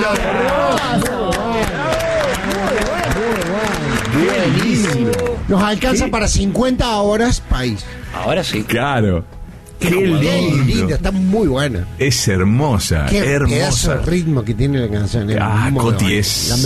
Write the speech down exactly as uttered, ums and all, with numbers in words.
Buenísimo. Nos alcanza ¿Qué? para cincuenta horas país. Ahora sí. Claro. Qué Qué lindo. linda, está muy buena. Es hermosa, Qué pedazo hermosa. de ritmo que tiene la canción. Es Ah, muy Coti buena. es- La